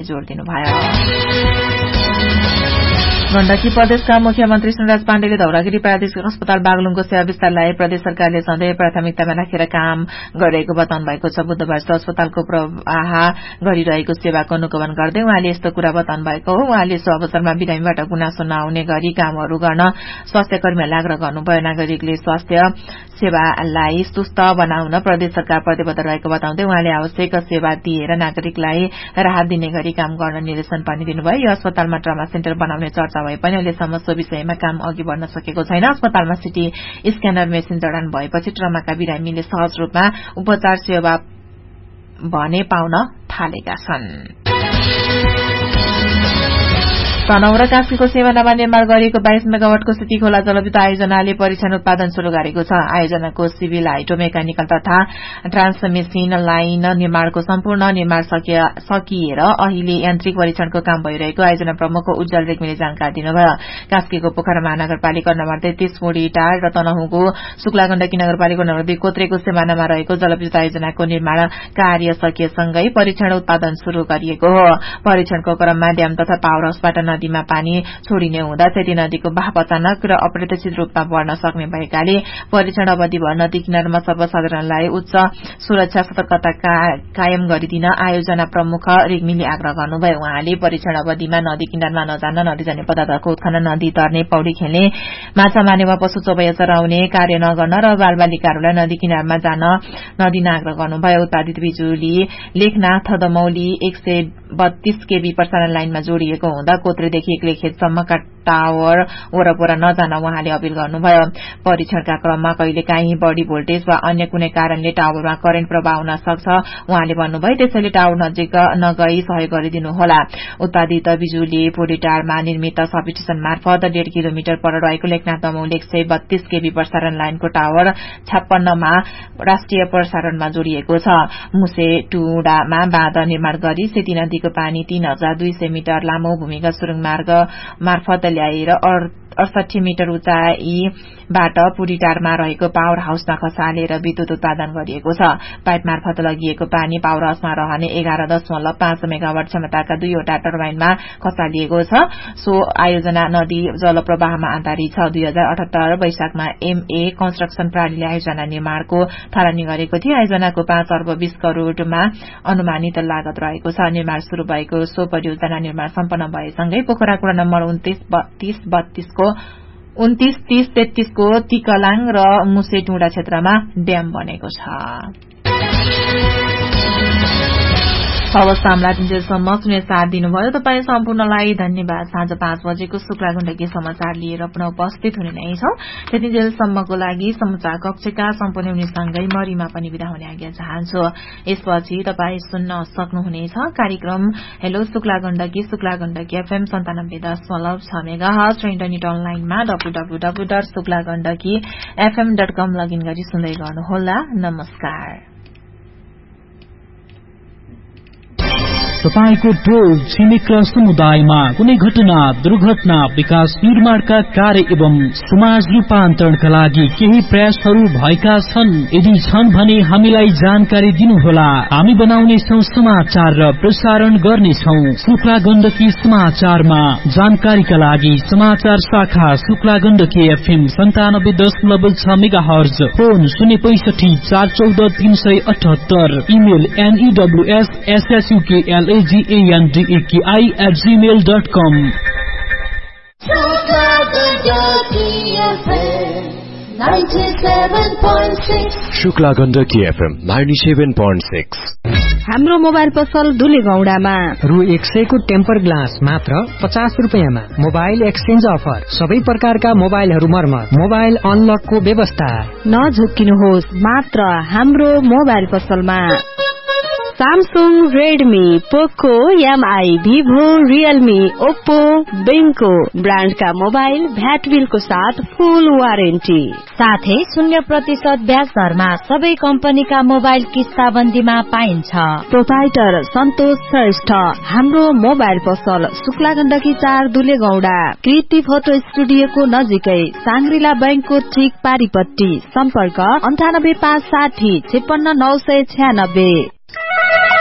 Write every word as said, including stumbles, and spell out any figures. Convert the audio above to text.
जोड़ दिनुभयो। गण्डकी प्रदेशका मुख्यमन्त्री सुनराज पाण्डेले धौलागिरी प्रादेशिक अस्पताल बागलुङको सेवा विस्तारलाई प्रदेश सरकारले सधैँ प्राथमिकतामा राखेर काम गरिरहेको बताउनु भएको छ। बुधबार अस्पतालको प्रवाह गरिरहेको सेवाको अनुगमन गर्दै उहाँले यस्तो कुरा बताउनु भएको हो। उहाँले सो अवसरमा बिरामीबाट गुनासो नआउने गरी कामहरू गर्न स्वास्थ्य कर्मीहरूलाई आग्रह गर्नुभयो। नागरिकले स्वास्थ्य सेवालाई सुस्त बनाउन प्रदेश सरकार प्रतिबद्ध रहेको बताउँदै उहाँले आवश्यक सेवा दिएर नागरिकलाई राहत दिने गरी काम गर्न निर्देशन पनि दिनुभयो। यो अस्पतालमा ट्रमा सेन्टर बनाउने चर्चा भए पनि अहिलेसम्म सो विषयमा काम अघि बढ्न सकेको छैन। अस्पतालमा सिटी स्क्यानर मेसिन जडान भएपछि ट्रमाका बिरामीले सहज रूपमा उपचार सेवा भने पाउन थालेका छन्। तनहुँ र कास्कीको सिमानामा निर्माण गरिएको बाइस मेगावाटको सिटी खोला जलविद्युत आयोजनाले परीक्षण उत्पादन शुरू गरेको छ। आयोजनाको सिभिल हाइड्रो मेकानिकल तथा ट्रान्समिशन लाइन निर्माणको सम्पूर्ण निर्माण सकिएर अहिले यान्त्रिक परीक्षणको काम भइरहेको आयोजना प्रमुख उज्जवल रेग्मीले जानकारी दिनुभयो। कास्कीको पोखरा महानगरपालिका नम्बर तेत्तीस मोडीटार र तनहुँको शुक्ला गण्डकी नगरपालिका नम्बर दुई कोत्रेको सिमानामा रहेको जलविद्युत आयोजनाको निर्माण कार्य सकिएसँगै परीक्षण उत्पादन शुरू गरिएको हो। परीक्षणको क्रममा ड्याम तथा पावर हाउसबाट नदीमा पानी छोडिने हुँदा सेती नदीको बहाव अचानक र अप्रत्याशित रूपमा बढ़न सक्ने भएकाले परीक्षण अवधिभर नदी किनारमा सर्वसाधारणलाई उच्च सुरक्षा सतर्कता कायम गरिदिन आयोजना प्रमुख रेग्मीले आग्रह गर्नुभयो। उहाँले परीक्षण अवधिमा नदी किनारमा नजान, नदीजन्य पदार्थको उत्खनन, नदी तर्ने, पौडी खेल्ने, माछा मार्ने वा पशु चौपाया चराउने कार्य नगर्न र बालबालिकाहरूलाई नदी किनारमा जान नदिन आग्रह गर्नुभयो। उत्पादित बिजुली लेखनाथ दमौली एक सय बत्तीस केबी प्रसारण लाइनमा जोडिएको हुँदा कोत्रेदेखि एक्लेखेतसम्मका टावर वरपर नजान उहाँले अपील गर्नुभयो। परीक्षणका क्रममा कहिले काहीँ बढ़ी भोल्टेज वा अन्य कुनै कारणले टावरमा करेन्ट प्रवाह हुन सक्छ उहाँले भन्नुभयो। त्यसैले टावर नजिक नगई सहयोग गरिदिनुहोला। उत्पादित बिजुली पोडीटारमा निर्मित सबस्टेशन मार्फत डेढ़ किलोमिटर पर रहेको लेखनाथ दमौली एक सय बत्तीस केबी प्रसारण लाइनको टावर छप्पन्नमा राष्ट्रिय प्रसारणमा जोडिएको छ। मुसे टुडामा बाँध निर्माण गरी सेती नदीको पानी तीन हजार दुई सय मिटर लामो भूमिगत सुरुङ मार्ग मार्फत ल्याएर अडसठी मिटर उचाइबाट पुरीटारमा रहेको पावर हाउसमा खसालेर विद्युत उत्पादन गरिएको छ। पाइप मार्फत लगिएको पानी पावर हाउसमा रहने एघार दशमलव पाँच मेगावाट क्षमताका दुईवटा टर्बाइनमा खसालिएको छ। सो आयोजना नदी जलप्रवाहमा आधारित छ। दुई हजार अठहत्तर वैशाखमा एमए कन्स्ट्रक्सन प्रणालीले आयोजना निर्माणको थालनी गरेको थियो। आयोजनाको पाँच अर्ब बीस करोड़मा अनुमानित लागत रहेको छ। निर्माण शुरू भएको सो परियोजना निर्माण सम्पन्न भएसँगै पोखरा कुडा नम्बर उन्तीस तीस बत्तीसको उन्तीस तीस तेत्तीसको तिकलाङ र मुसेटुडा क्षेत्रमा ड्याम बनेको छ। हवस् सामलातिन्जेलसम्म सुने साथ दिनुभयो। तपाईँ सम्पूर्णलाई धन्यवाद। साँझ पाँच बजेको शुक्ला गण्डकी समाचार लिएर पुनः उपस्थित हुने नै छौं। त्यतिन्जेलसम्मको लागि समाचार कक्षका सम्पूर्ण हुनेसँगै म रिमा पनि विदा हुने आज्ञा चाहन्छु। यसपछि तपाईँ सुन्न सक्नुहुनेछ कार्यक्रम हेलो शुक्ला गण्डकी शुक्ला गण्डकी एफएम सन्तानब्बे दशमलव छ मेगा हर्ज र इन्टरनेट अनलाइनमा W W W dot Shukla Gandaki FM dot com login गरी सुन्दै गर्नुहोला। नमस्कार। तपाईको टोल छिमेक र समुदायमा कुनै घटना, दुर्घटना, विकास निर्माणका कार्य एवं समाज रूपान्तरणका लागि केही प्रयासहरू भएका छन्? यदि छन् भने हामीलाई जानकारी दिनुहोला। हामी बनाउनेछौं समाचार र प्रसारण गर्नेछौं शुक्ला गण्डकी समाचारमा। जानकारीका लागि समाचार शाखा शुक्ला गण्डकी एफएम सन्तानब्बे दशमलव छ मेगा हर्ज, फोन शून्य पैंसठी चार चौध तीन सय अठहत्तर, email एनईडब्ल्यूएस एसएसयूकेएल एजीएनडीएकेआई at Gmail dot com. Shukla Gandaki FM ninety seven point six. हाम्रो मोबाइल पसल धुले गौडामा रु एक सय को टेम्पर ग्लास मात्र पचास रुपियाँमा। मोबाइल एक्सचेन्ज अफर, सबै प्रकारका मोबाइलहरू मर्मत, मोबाइल अनलकको व्यवस्था। नझुक्किनुहोस्, मात्र हाम्रो मोबाइल पसलमा सैमसंग, रेडमी, पोको, एमआई, भिभो, रियलमी, ओप्पो, बेंको ब्रांड का मोबाइल भ्याट बिलको साथ फुल वारेन्टी साथै शून्य प्रतिशत ब्याज दरमा सबै कम्पनीका मोबाइल किस्ताबन्दीमा पाइन्छ। प्रोपाइटर सन्तोष श्रेष्ठ। हाम्रो मोबाइल पसल शुक्ला गण्डकी चार दुले गौडा, कृति फोटो स्टुडियोको नजिकै, सांग्रिला बैंकको ठीक पारिपट्टि। सम्पर्क अन्ठानब्बे पाँच साठी छेपन्न नौ सय छ्यानब्बे।